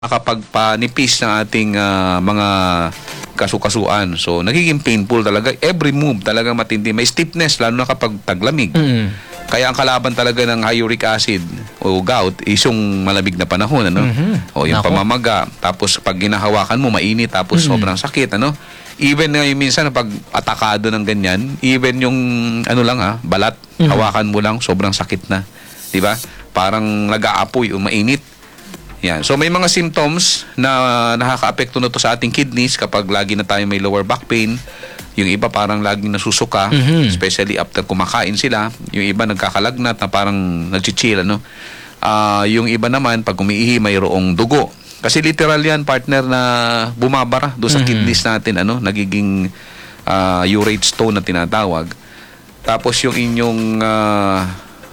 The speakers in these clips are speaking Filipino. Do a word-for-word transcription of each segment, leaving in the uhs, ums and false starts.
nakapagpanipis ng ating ah, mga kasukasuan. So, nagiging painful talaga. Every move talaga matindi. May stiffness, lalo na kapag taglamig. Mm. Kaya ang kalaban talaga ng high uric acid o gout is yung malamig na panahon, ano? Mhm. O yung Nako. pamamaga. Tapos pag ginahawakan mo, mainit. Tapos Mhm. sobrang sakit, ano? Even nga yung minsan pag atakado ng ganyan, even yung ano lang ah, balat, Mhm. hawakan mo lang, sobrang sakit na. 'Di ba? Parang nag-aapoy o mainit. Yan. So may mga symptoms na nakakaapekto na to sa ating kidneys kapag lagi na tayo may lower back pain. Yung iba parang laging nasusuka, Mhm. especially after kumakain sila. Yung iba nagkakalagnat na parang nagchichil, ano? Ah, yung iba naman pag umiihi mayroong dugo. Kasi literal yan, partner, na bumabara do sa Mhm. kidneys natin, ano? Nagiging ah, urate stone na tinatawag. Tapos yung inyong ah,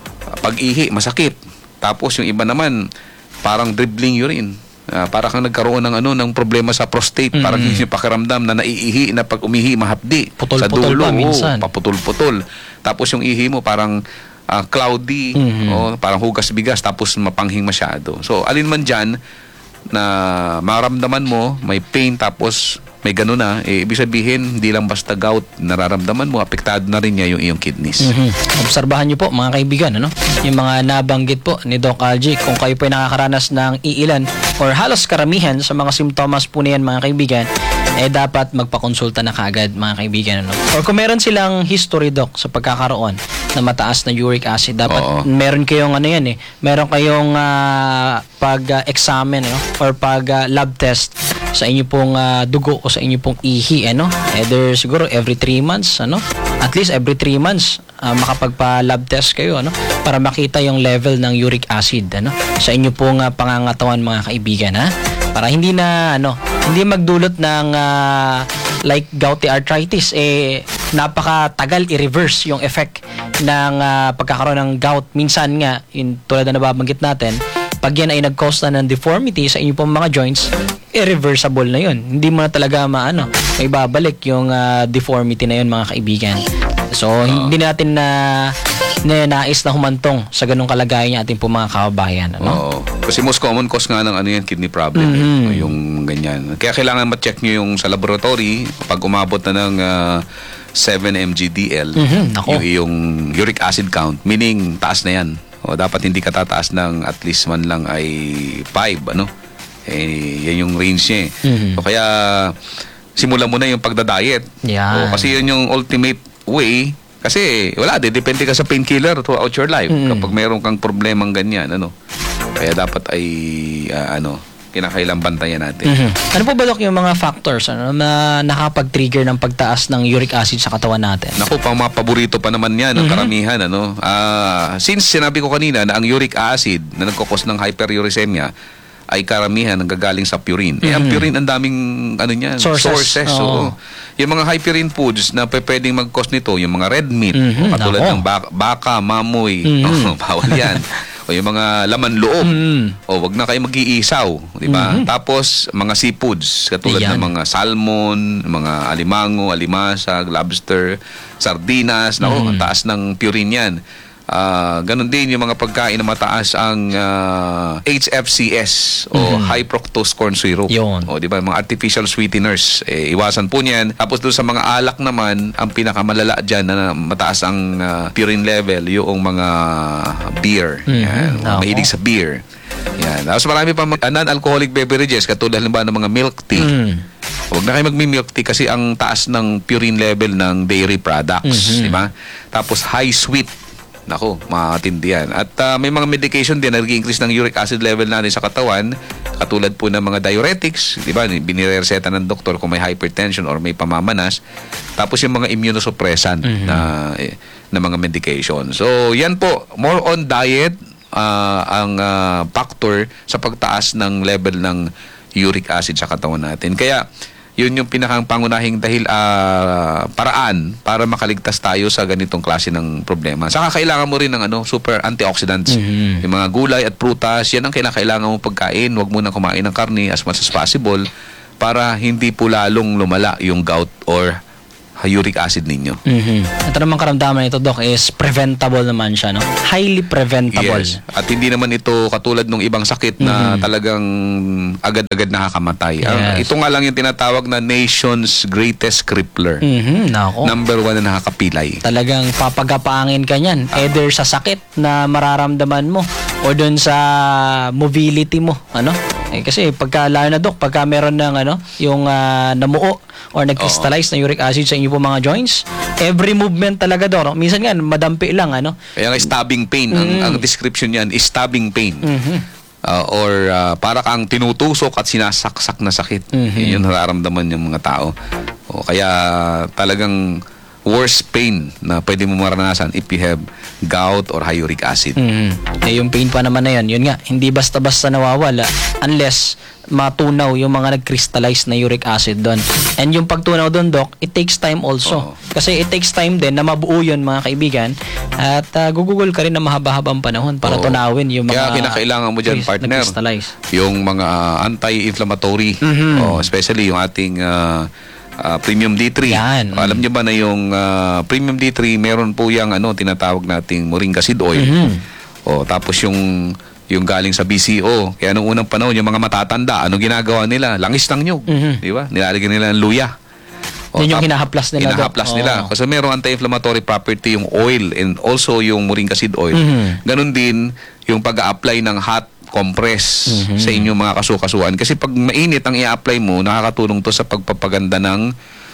pag-ihi masakit. Tapos yung iba naman parang dribbling urine. Ah, para kang nagkaroon ng ano ng problema sa prostate, Mm. parang yung pakiramdam na naiihi na pag umihi mahapdi sa Putol-putol dulo, ba minsan? oo, paputol-putol. Tapos yung ihi mo parang ah, cloudy, Mhm. o parang hugas bigas tapos mapanghing masyado. So alin man diyan na maramdaman mo, may pain tapos may gano'n na, eh, ibig sabihin, hindi lang basta gout nararamdaman mo, apektado na rin niya yung iyong kidneys. Mhm. Obserbahan niyo po mga kaibigan, ano? Yung mga nabanggit po ni Doc Algie, kung kayo po ay nakakaranas ng iilan or halos karamihan sa mga simptomas po niyan mga kaibigan, eh dapat magpakonsulta na kaagad mga kaibigan, ano? Or kung meron silang history, Doc, sa pagkakaroon na mataas na uric acid, dapat Oo. meron kayong ano yan eh, meron kayong ah, pag-examine, ano? Or pag-lab test sa inyo pong ah, dugo o sa inyo pong ihi, ano? Either siguro every three months, ano? At least every three months ah, makapagpa-lab test kayo, ano? Para makita yung level ng uric acid, ano? Sa inyo pong ah, pangangatawan mga kaibigan, ha? Para hindi na ano, hindi magdulot ng ah, like gouty arthritis, eh napakatagal i-reverse yung effect ng ah, pagkakaroon ng gout. Minsan nga, in, tulad na nababanggit natin, pag yan ay nag-cause na ng deformity sa inyo pong mga joints, irreversible na yun. Hindi mo na talaga maano, may babalik yung ah, deformity na yun mga kaibigan. So, hindi natin na, na nais na humantong sa ganung kalagayan ng ating pong mga kababayan. Ano? Oo. Kasi most common cause nga ng ano yan, kidney problem. Mhm. Eh, yung ganyan. Kaya kailangan ma-check nyo yung sa laboratory pag umabot na ng ah, seven milligrams D L, Mhm, nako. yung iyong uric acid count, meaning taas na yan. O dapat hindi ka tataas ng at least man lang ay five, ano? Eh, yan yung range niya eh. Mhm. So, kaya simulan mo na yung pagda-diet. Yan. O, kasi yun yung ultimate way. Kasi wala, de, depende ka sa painkiller throughout your life. Mhm. Kapag mayroon kang problemang ganyan, ano? Kaya dapat ay, ah, ano, kinakailang bantayan natin. Mhm. Ano po ba, Doc, yung mga factors ano, na nakapag-trigger ng pagtaas ng uric acid sa katawan natin? Naku, pang mga paborito pa naman yan, ang Mhm. karamihan, ano? Ah, since sinabi ko kanina na ang uric acid na nagkakos ng hyperuricemia ay karamihan nanggagaling sa purine. Eh, ang Mhm. purine, ang daming, ano niyan, Sources. oo. Oo. Yung mga high purine foods na pe- pwedeng mag-cause nito, yung mga red meat, Mhm, katulad nako. ng bak- baka, mamoy, Mhm. oh, bawal yan. O yung mga laman loob. Mhm. O wag na kayo mag-iisaw, di ba? Mhm. Tapos mga seafoods katulad Yan. ng mga salmon, mga alimango, alimasag, lobster, sardinas, nako, Mhm. ang taas ng purine 'yan. Ah, ganun din yung mga pagkain na mataas ang ah, H F C S o Mhm. high fructose corn syrup. Yun. O di ba mga artificial sweeteners, eh, iwasan po niyan. Tapos doon sa mga alak naman, ang pinakamalala diyan na mataas ang ah, purine level yung mga beer. Mhm. Yan, mga Ako. mahilig sa beer. Yan. Tapos marami pa mga non-alcoholic beverages katulad halimbawa ng mga milk tea. Mhm. Huwag na kayo magmi-milk tea kasi ang taas ng purine level ng dairy products, Mhm. di ba? Tapos high sweet. Nako, matindi yan. At ah, may mga medication din na nag-increase ng uric acid level natin sa katawan, katulad po ng mga diuretics, di ba? Binireseta ng doktor kung may hypertension or may pamamanas. Tapos yung mga immunosuppressant Mhm. na, eh, na mga medication. So, yan po, more on diet ah, ang ah, factor sa pagtaas ng level ng uric acid sa katawan natin. Kaya, yun yung pinakang pangunahing dahil ah, paraan para makaligtas tayo sa ganitong klase ng problema. Saka kailangan mo rin ng ano, super antioxidants. Mhm. Yung mga gulay at prutas, yan ang kailangan mo pagkain. Huwag mo na kumain ng karne as much as possible para hindi po lalong lumala yung gout or uric acid ninyo. Mhm. Ito naman karamdaman nito, Doc, is preventable naman siya, no? Highly preventable. Yes. At hindi naman ito katulad ng ibang sakit na talagang agad-agad nakakamatay. Ang- Yes. ito nga lang yung tinatawag na nation's greatest crippler. Mhm. Nako. Number one na nakakapilay. Talagang papagapangin ka niyan. Either sa sakit na mararamdaman mo o dun sa mobility mo. Ano? Eh, kasi pagka, lalo na, Doc, pagka meron ng ano, yung ah, namuo or nag-crystallize na uric acid sa inyo po mga joints, every movement talaga, Doc. No? Minsan nga, madampi lang, ano? Kaya nga stabbing pain. Ang, ang description niyan is stabbing pain. Uh, or uh, para kang tinutusok at sinasaksak na sakit. Yun yung nararamdaman ng mga tao. O, kaya talagang worst pain na pwede mo maranasan if you have gout or high uric acid. Mhm. Eh, yung pain pa naman na yun, yun nga, hindi basta-basta nawawala unless matunaw yung mga nag-crystallize na uric acid doon. And yung pagtunaw doon, Doc, it takes time also. Oo. Kasi it takes time din na mabuo yun, mga kaibigan. At uh, gugugol ka rin na mahaba-habang panahon para Oo. tunawin yung mga... Kaya kinakailangan mo dyan, crys- partner, nag-crystallize. yung mga anti-inflammatory, o especially yung ating uh, uh, Premium D three. Yan. O, alam niyo ba na yung uh, Premium D three, meron po yung ano, tinatawag nating Moringa seed oil. O, tapos yung yung galing sa B C O. Kaya nung unang panahon, yung mga matatanda, ano ginagawa nila? Langis ng nyug. Di ba? Nilalagyan nila ng luya. O, Yun yung tap- hinahaplas nila, Doc. Hinahaplas nila. Oo. Kasi merong anti-inflammatory property yung oil and also yung Moringa seed oil. Ganon din yung pag-a-apply ng hot compress sa inyong mga kasukasuan. Kasi pag mainit ang i-apply mo, nakakatulong to sa pagpapaganda ng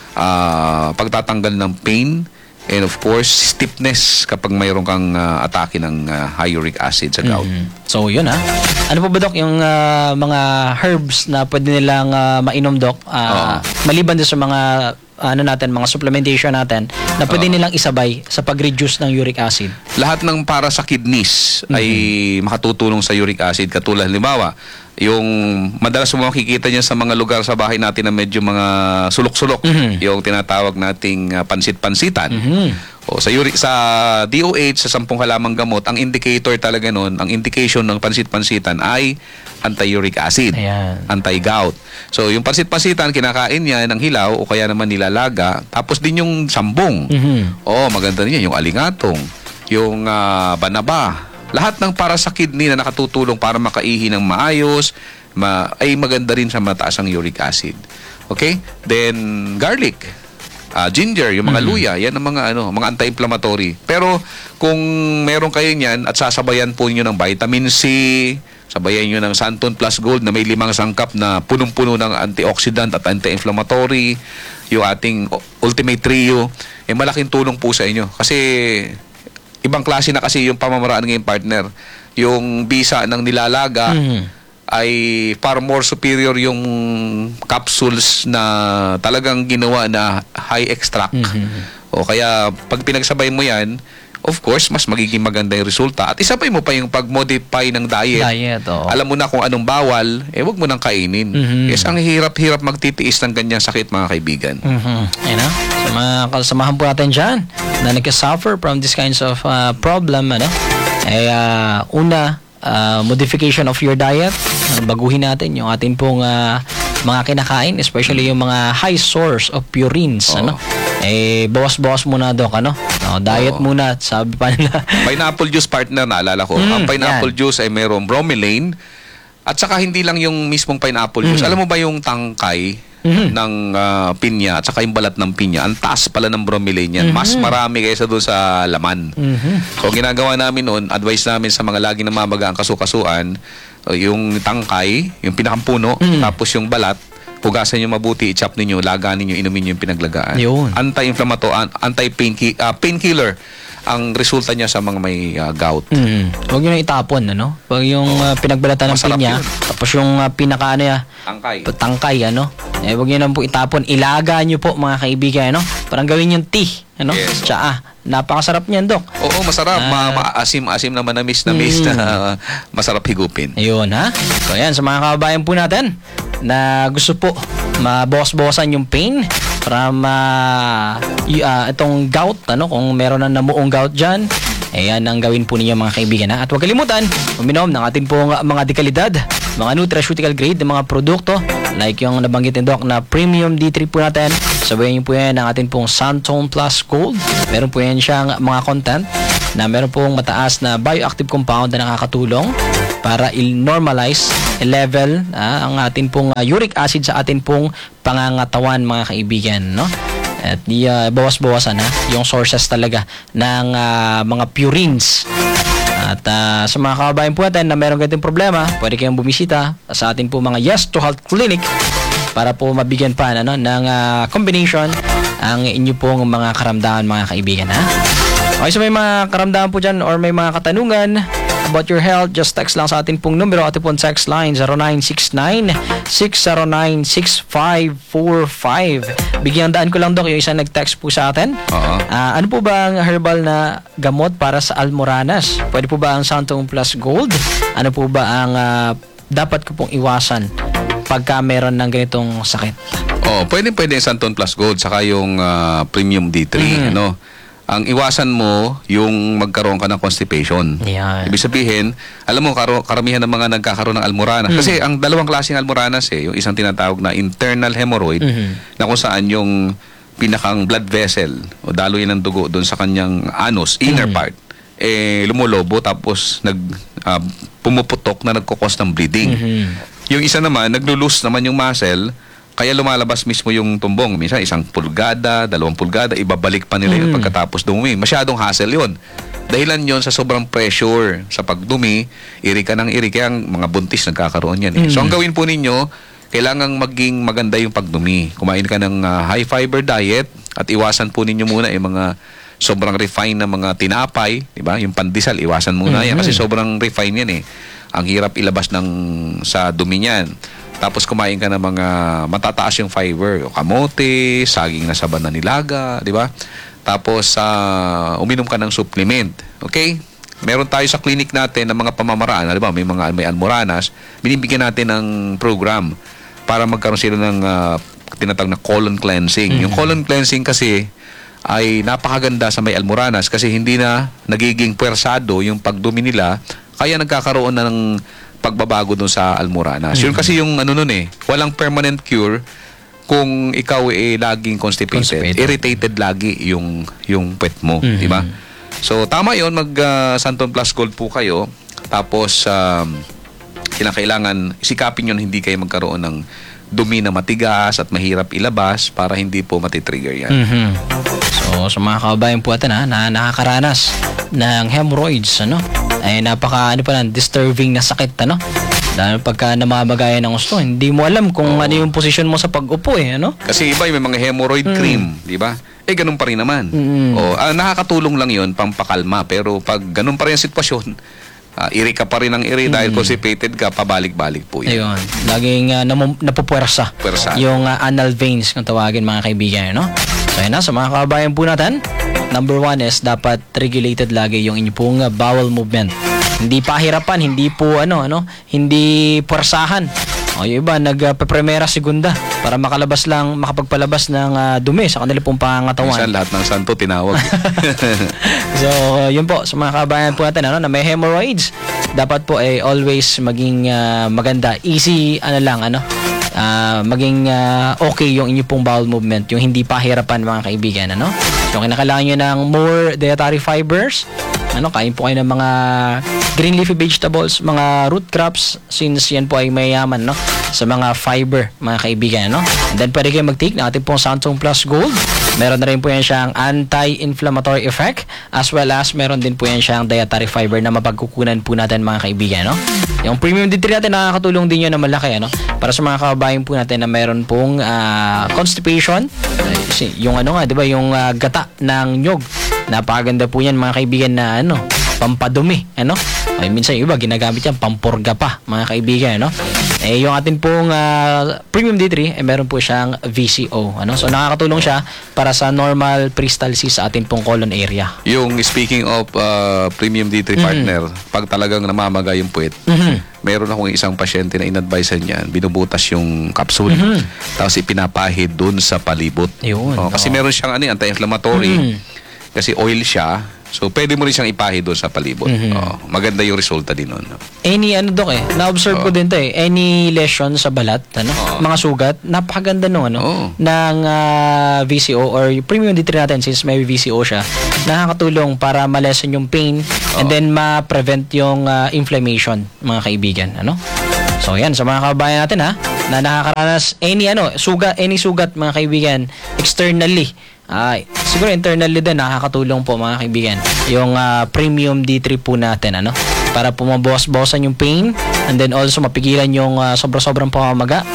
ah, pagtatanggal ng pain and of course, stiffness kapag mayroon kang ah, atake ng ah, high uric acid sa gout. Mhm. So, yun ha. Ano po ba, Doc, yung ah, mga herbs na pwede nilang ah, mainom, Doc? Ah, maliban din sa mga ano natin, mga supplementation natin na pwede nilang isabay sa pag-reduce ng uric acid. Lahat ng para sa kidneys ay makatutulong sa uric acid. Katulad, halimbawa, yung madalas mo makikita niyan sa mga lugar sa bahay natin na medyo mga sulok-sulok, yung tinatawag nating ah, pansit-pansitan. O sa uric, sa D O H, sa sampung halamang gamot, ang indicator talaga nun, ang indication ng pansit-pansitan ay anti-uric acid, Ayan. anti-gout. So yung pansit-pansitan, kinakain niya ng hilaw o kaya naman nilalaga. Tapos din yung sambong. Mhm. Oh, maganda rin yan. Yung alingatong, yung ah, banaba. Lahat ng para sa kidney na nakatutulong para makaihi ng maayos, ma ay maganda rin sa mataas ang uric acid. Okay? Then, garlic, ah, ginger, yung mga luya, yan ang mga ano, mga anti-inflammatory. Pero kung meron kayo niyan at sasabayan po niyo ng vitamin C, sabayan niyo ng Santon Plus Gold na may limang sangkap na punong-puno ng antioxidant at anti-inflammatory, yung ating Ultimate Trio, eh malaking tulong po sa inyo. Kasi ibang klase na kasi yung pamamaraan ngayon, partner. Yung bisa ng nilalaga ay far more superior yung capsules na talagang ginawa na high extract. O kaya pag pinagsabay mo yan, of course, mas magiging maganda yung resulta. At isabay mo pa yung pag-modify ng diet. Diet, oo. Alam mo na kung anong bawal, eh wag mo nang kainin. Yes, ang hirap-hirap magtitiis ng ganyang sakit, mga kaibigan. Mhm. Ayun na. Sa mga kasamahan po natin dyan na nag-suffer from these kinds of uh, problem, ano? Eh, uh, una, uh, modification of your diet. Uh, baguhin natin yung ating pong uh, mga kinakain, especially yung mga high source of purines, Oo. ano? Eh, bawas-bawas muna, Doc, ano? No, diet Oo. muna, sabi pa nila. Pineapple juice, partner, naalala ko. Mm, Ang pineapple yan. juice ay mayroong bromelain at saka hindi lang yung mismong pineapple juice. Alam mo ba yung tangkay ng ah, pinya at saka yung balat ng pinya, ang taas pala ng bromelain yan. Mas marami kaysa doon sa laman. So, ang ginagawa namin noon, advice namin sa mga laging namamaga ang kasukasuan, uh, yung tangkay, yung pinakampuno, tapos yung balat, hugasan nyo mabuti, i-chop ninyo, laganin nyo, inumin nyo yung pinaglagaan. Yun. Anti-inflammatory, an- anti-pain ki- ah, painkiller ang resulta niya sa mga may ah, gout. Mm. Huwag nyo na itapon, ano? Pag yung uh, pinagbalatan ng Masarap pinya, yun. tapos yung uh, pinaka, ano ya, Tangkay. tangkay, ano? Eh, huwag nyo na po itapon. Ilaga nyo po, mga kaibigan, ano? Parang gawin yung tea, ano? Yes. Tsaa. Napakasarap niyan, Dok. Oo, masarap. Ah. Ma- maasim-asim na manamis-namis na ah, masarap higupin. Ayun, ha? So, ayan, sa mga kababayan po natin na gusto po mabawas-bawasan yung pain para ma y- ah, itong gout, ano, kung meron na namuong gout dyan, Ayan ang gawin po ninyo mga kaibigan. Ha? At huwag kalimutan, uminom ng atin pong mga dekalidad, mga nutraceutical grade ng mga produkto like yung nabanggit ni Doc na Premium D three po natin. Sabayan niyo po yan ng atin pong Santone Plus Gold. Meron po yan siyang mga content na meron pong mataas na bioactive compound na nakakatulong para i-normalize, i-level ah, ang atin pong uh, uric acid sa atin pong pangangatawan mga kaibigan, no? At di uh, bawas-bawasan ha, yung sources talaga ng uh, mga purines. At uh, sa mga kababayan po natin na meron ganitong problema, pwede kayong bumisita sa atin po mga Yes to Health Clinic para po mabigyan pa ano, ng uh, combination ang inyo pong mga karamdaman mga kaibigan ha. Okay, so may mga karamdaman po dyan or may mga katanungan about your health, just text lang sa atin pong numero, atin pong text line zero nine six nine, six zero nine, six five four five. Bigyan daan ko lang, Doc, yung isang nag-text po sa atin. Oo. Uh, ano po ba ang herbal na gamot para sa almoranas? Pwede po ba ang Santong Plus Gold? Ano po ba ang uh, dapat ko pong iwasan pagka meron ng ganitong sakit? Oh, pwede pwede yung Santon Plus Gold saka yung ah, Premium D three, Mhm. ano. Ang iwasan mo yung magkaroon ka ng constipation. Yan. Ibig sabihin, alam mo karo, karamihan ng mga nagkakaroon ng almoranas. Mm. Kasi ang dalawang klaseng almoranas eh, yung isang tinatawag na internal hemorrhoid Mhm. na kung saan yung pinakang blood vessel o daloy ng dugo doon sa kanyang anus, inner Mm. part, eh lumulobo tapos nag ah, pumuputok na nagkukos ng bleeding. Mhm. Yung isa naman, naglo-loose naman yung muscle, kaya lumalabas mismo yung tumbong. Minsan, isang pulgada, dalawang pulgada, ibabalik pa nila yun Mm. pagkatapos dumi. Masyadong hassle yun. Dahilan yon sa sobrang pressure sa pagdumi, iri ka ng iri, kaya ang mga buntis nagkakaroon yan. Eh. Mm. So, ang gawin po ninyo, kailangang maging maganda yung pagdumi. Kumain ka ng ah, high-fiber diet at iwasan po ninyo muna yung mga sobrang refine na mga tinapay, di ba? Yung pandesal, iwasan muna yan Mhm. kasi sobrang refine yan eh. Ang hirap ilabas ng sa dumi niyan. Tapos kumain ka ng mga matataas yung fiber, yung kamote, saging na saban na nilaga, di ba? Tapos uh, uminom ka ng supplement, okay? Meron tayo sa clinic natin ng mga pamamaraan, di ba? May mga may almoranas, binibigyan natin ng program para magkaroon sila ng uh, tinatawag na colon cleansing. Mhm. Yung colon cleansing kasi ay napakaganda sa may almoranas kasi hindi na nagiging puwersado yung pagdumi nila, kaya nagkakaroon na ng pagbabago dun sa almoranas. Yun kasi yung ano nun eh, walang permanent cure kung ikaw eh laging constipated, Constipated. irritated lagi yung yung puwet mo, Mhm. di ba? So tama yon, mag uh, Santon Plus Gold po kayo. Tapos um, kinakailangan sikapin yun hindi kayo magkaroon ng dumi na matigas at mahirap ilabas para hindi po matitrigger yan. Mhm. So, sa mga kababayan po natin ha, na nakakaranas ng hemorrhoids, ano, ay napaka, ano pa lang, disturbing na sakit, ano. Dahil pagka namamagayan ng gusto, hindi mo alam kung ano yung posisyon mo sa pag-upo, eh, ano. Kasi iba yung may mga hemorrhoid cream, di ba? Eh, ganun pa rin naman. Mm. O, ah, nakakatulong lang yun, pampakalma. Pero pag ganun pa rin ang sitwasyon, ah, iri ka pa rin ng iri dahil constipated ka, pabalik-balik po yun. Ayun, laging uh, namu- napupuwersa Puwersa. yung uh, anal veins kung tawagin mga kaibigan, no? So, yun na, sa mga kababayan po natin, number one is dapat regulated lagi yung inyong pong uh, bowel movement. Hindi pahirapan, hindi po ano, ano, hindi puwersahan. O, yung iba, nagpe-primera, segunda para makalabas lang, makapagpalabas ng uh, dumi sa kanila pong pangangatawan. Minsan lahat ng santo tinawag. So, yun po, sa mga kabayan po natin, ano, na may hemorrhoids, dapat po ay always maging ah, maganda, easy, ano lang, ano, ah, maging ah, okay yung inyo pong bowel movement, yung hindi pahirapan mga kaibigan, ano. So, kinakailangan nyo ng more dietary fibers, ano, kain po kayo ng mga green leafy vegetables, mga root crops, since yan po ay mayaman, no, sa mga fiber, mga kaibigan, no. And then, pwede kayo mag-take na ating pong Santong Plus Gold. Meron na rin po yan siyang anti-inflammatory effect, as well as meron din po yan siyang dietary fiber na mapagkukunan po natin mga kaibigan, no. Yung Premium D three natin, nakakatulong din yun na malaki, ano, para sa mga kababayan po natin na meron pong ah, constipation, eh, yung ano nga, di ba, yung ah, gata ng nyog. Napakaganda po yan mga kaibigan na ano, pampadumi, ano. Ay, minsan yung iba ginagamit yan pampurga pa mga kaibigan, no. Eh yung atin pong ah, Premium D three eh meron po siyang V C O, ano. So nakakatulong siya para sa normal peristalsis sa atin pong colon area. Yung speaking of uh, Premium D three partner, pag talagang namamaga yung puwet, Mhm. meron akong isang pasyente na in-advisean niyan, binubutas yung capsule, tapos ipinapahid dun sa palibot. Yun, Oh, kasi oo. meron siyang ano, eh, anti-inflammatory. Mhm. Kasi oil siya, So, pwede mo rin siyang ipahi doon sa palibot. Mhm. Oo, maganda yung resulta din nun. Any ano dok eh, na-observe ko Oo. din to eh. Any lesion sa balat, ano, Oo. mga sugat, napakaganda nung ano Oo. ng ah, V C O or yung premium D three natin since may V C O siya. Nakakatulong para ma-lessen yung pain and Oo. then ma-prevent yung ah, inflammation, mga kaibigan, ano? So yan, sa mga kababayan natin ha, na nakakaranas any ano, sugat, any sugat mga kaibigan externally. Ay, siguro internally din nakakatulong po mga kaibigan. Yung ah, premium D three po natin ano para pumabawas-bawasan yung pain and then also mapigilan yung ah, sobra-sobrang pamamaga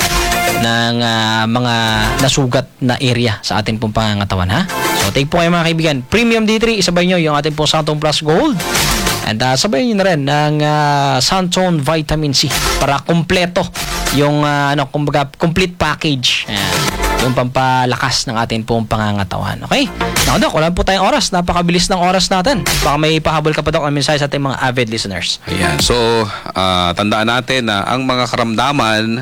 ng ah, mga nasugat na area sa atin pong pangangatawan ha. So take po kayo mga kaibigan. Premium D three, isabay nyo yung ating pong Santon Plus Gold. And uh, sabayin nyo na rin ng uh, Santon Vitamin C para kumpleto yung uh, ano, kumbaga complete package. Ayan. Yung pampalakas ng ating pong pangangatawan. Okay? Naku Dok, wala po tayong oras. Napakabilis ng oras natin. Baka may pahabol ka pa Dok ng mensahe sa ating mga avid listeners. Ayan. So, ah, tandaan natin na ang mga karamdaman,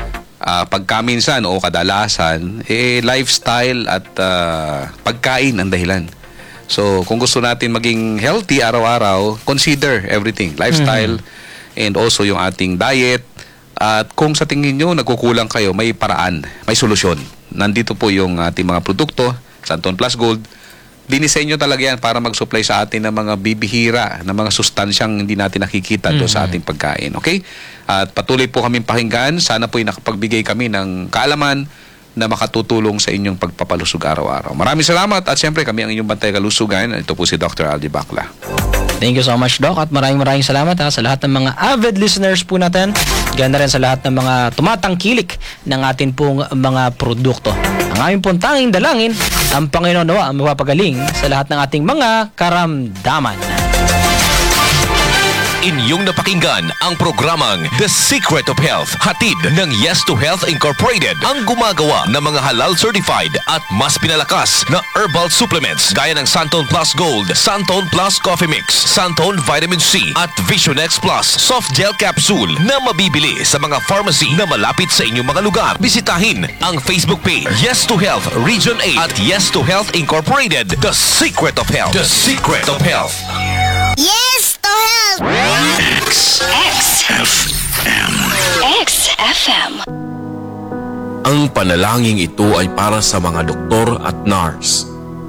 ah, pagkaminsan o kadalasan, eh, lifestyle at ah, pagkain ang dahilan. So, kung gusto natin maging healthy araw-araw, consider everything. Lifestyle and also yung ating diet. At kung sa tingin nyo nagkukulang kayo, may paraan, may solusyon. Nandito po yung ating mga produkto, Santon Plus Gold. Dinisenyo talaga yan para mag-supply sa atin ng mga bibihira, ng mga sustansyang hindi natin nakikita doon sa ating pagkain. Okay? At patuloy po kaming pakinggan. Sana po'y nakapagbigay kami ng kaalaman na makatutulong sa inyong pagpapalusog araw-araw. Maraming salamat at siyempre kami ang inyong bantay kalusugan. Ito po si Doctor Aldi Bacla. Thank you so much, Doc. At maraming maraming salamat ha, sa lahat ng mga avid listeners po natin. Ganda rin sa lahat ng mga tumatangkilik ng atin pong mga produkto. Ang aming pong tanging dalangin, ang Panginoon nawa ang mapapagaling sa lahat ng ating mga karamdaman. Inyong napakinggan ang programang The Secret of Health, hatid ng Yes to Health Incorporated, ang gumagawa ng mga halal certified at mas pinalakas na herbal supplements gaya ng Santon Plus Gold, Santon Plus Coffee Mix, Santon Vitamin C at Vision X Plus Soft Gel Capsule na mabibili sa mga pharmacy na malapit sa inyong mga lugar. Bisitahin ang Facebook page Yes to Health Region eight at Yes to Health Incorporated, The Secret of Health. The Secret of Health. Yes to help! X F M. X F M. Ang panalangin ito ay para sa mga doktor at nurse.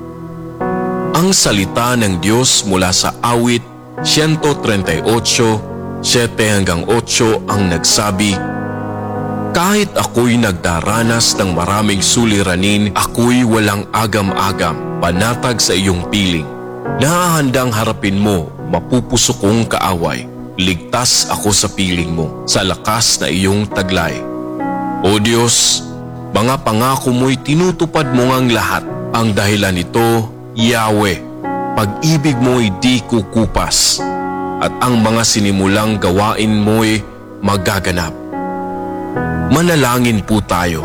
Ang salita ng Diyos mula sa awit one thirty-eight, seven hanggang eight ang nagsabi, kahit ako'y nagdaranas ng maraming suliranin, ako'y walang agam-agam, panatag sa iyong piling. Nahahandang harapin mo, mapupuso kong kaaway. Ligtas ako sa piling mo, sa lakas na iyong taglay. O Diyos, mga pangako mo'y tinutupad mo ngang lahat. Ang dahilan nito, Yahweh, pag-ibig mo'y di kukupas. At ang mga sinimulang gawain mo'y magaganap. Manalangin po tayo.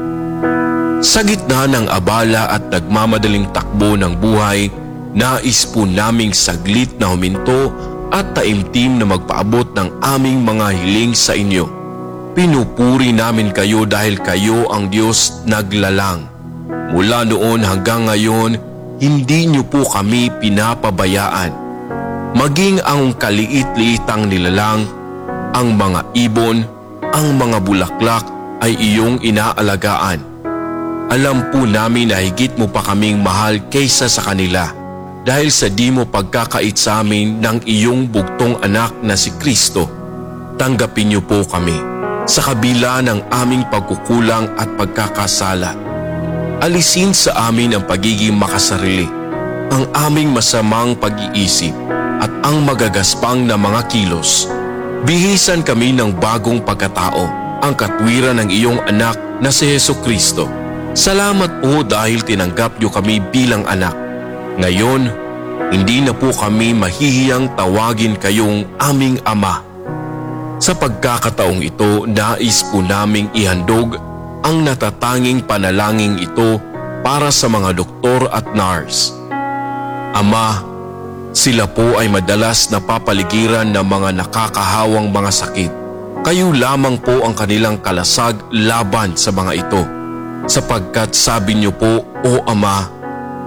Sa gitna ng abala at nagmamadaling takbo ng buhay, nais po naming saglit na huminto at taimtim na magpaabot ng aming mga hiling sa inyo. Pinupuri namin kayo dahil kayo ang Diyos naglalang. Mula noon hanggang ngayon, hindi niyo po kami pinapabayaan. Maging ang kaliit-liitang nilalang, ang mga ibon, ang mga bulaklak ay iyong inaalagaan. Alam po namin na higit mo pa kaming mahal kaysa sa kanila. Dahil sa di mo pagkakait sa amin ng iyong bugtong anak na si Kristo, tanggapin niyo po kami sa kabila ng aming pagkukulang at pagkakasala. Alisin sa amin ang pagiging makasarili, ang aming masamang pag-iisip at ang magagaspang na mga kilos. Bihisan kami ng bagong pagkatao, ang katwiran ng iyong anak na si Jesucristo. Salamat po dahil tinanggap niyo kami bilang anak. Ngayon, hindi na po kami mahihiyang tawagin kayong aming ama. Sa pagkakataong ito, nais po naming ihandog ang natatanging panalangin ito para sa mga doktor at nurse. Ama, sila po ay madalas napapaligiran ng mga nakakahawang mga sakit. Kayo lamang po ang kanilang kalasag laban sa mga ito. Sapagkat sabi niyo po, O Ama,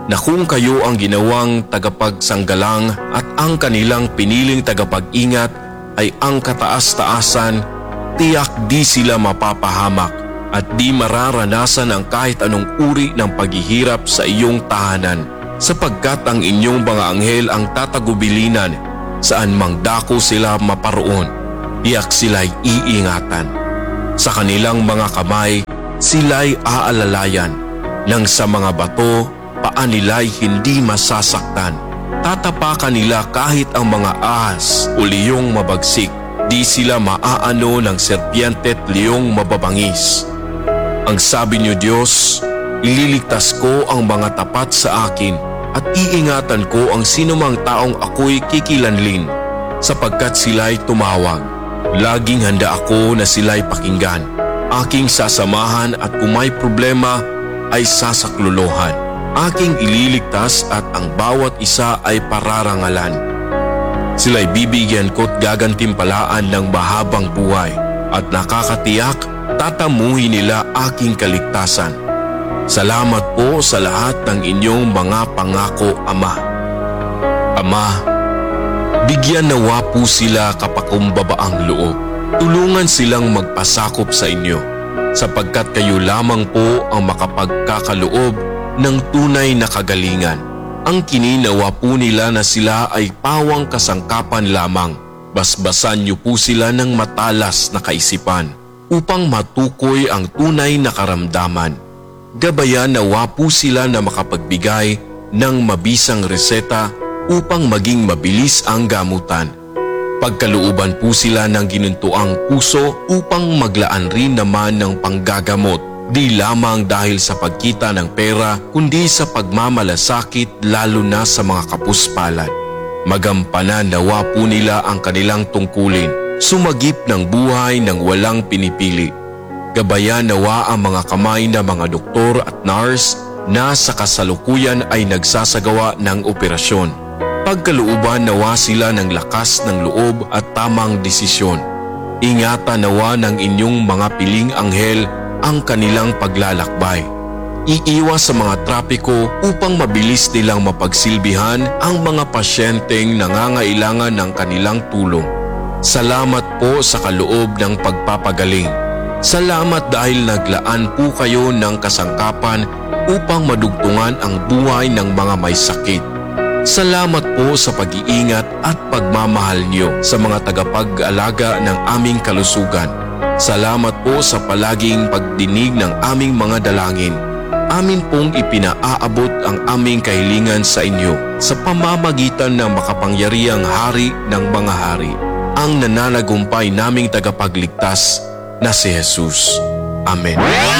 na kung kayo ang ginawang tagapagsanggalang at ang kanilang piniling tagapag-ingat ay ang kataas-taasan, tiyak di sila mapapahamak at di mararanasan ang kahit anong uri ng paghihirap sa iyong tahanan, sapagkat ang inyong mga anghel ang tatagubilinan saan mang dako sila maparoon, tiyak sila'y iingatan. Sa kanilang mga kamay, sila'y aalalayan, nang sa mga bato, paa nila'y hindi masasaktan. Tatapakan nila kahit ang mga ahas o liyong mabagsik, di sila maaano ng serpiente at liyong mababangis. Ang sabi niyo, Diyos, ililigtas ko ang mga tapat sa akin at iingatan ko ang sinumang taong ako'y kikilanlin, sapagkat sila'y tumawag. Laging handa ako na sila'y pakinggan. Aking sasamahan at kung may problema ay sasaklolohan. Aking ililigtas at ang bawat isa ay pararangalan. Sila'y bibigyan ko't gagantimpalaan ng mahabang buhay at nakakatiyak tatamuhin nila aking kaligtasan. Salamat po sa lahat ng inyong mga pangako, Ama. Ama, bigyan nawa po sila kapakumbabaang loob. Tulungan silang magpasakop sa inyo, sapagkat kayo lamang po ang makapagkakaloob ng tunay na kagalingan. Ang kininawa po nila na sila ay pawang kasangkapan lamang. Basbasan niyo po sila ng matalas na kaisipan upang matukoy ang tunay na karamdaman. Gabayan nawa po sila na makapagbigay ng mabisang reseta upang maging mabilis ang gamutan. Pagkalooban po sila ng ginuntuang puso upang maglaan rin naman ng panggagamot, di lamang dahil sa pagkita ng pera kundi sa pagmamalasakit lalo na sa mga kapuspalad. Magampanan nawa po nila ang kanilang tungkulin, sumagip ng buhay ng walang pinipili. Gabayan nawa ang mga kamay ng mga doktor at nurse na sa kasalukuyan ay nagsasagawa ng operasyon. Pagkalooban nawa sila ng lakas ng loob at tamang desisyon. Ingatan nawa ng inyong mga piling anghel ang kanilang paglalakbay. Iiwas sa mga trapiko upang mabilis nilang mapagsilbihan ang mga pasyenteng nangangailangan ng kanilang tulong. Salamat po sa kaloob ng pagpapagaling. Salamat dahil naglaan po kayo ng kasangkapan upang madugtungan ang buhay ng mga may sakit. Salamat po sa pag-iingat at pagmamahal niyo sa mga tagapag-alaga ng aming kalusugan. Salamat po sa palaging pagdinig ng aming mga dalangin. Amin pong ipinaaabot ang aming kahilingan sa inyo sa pamamagitan ng makapangyarihang Hari ng mga hari, ang nananagumpay naming tagapagligtas na si Jesus. Amen.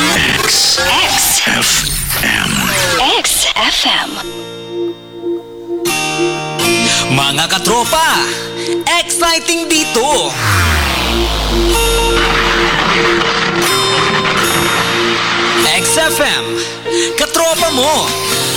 X F M. X F M. Mga katropa, exciting dito! X F M, katropa mo!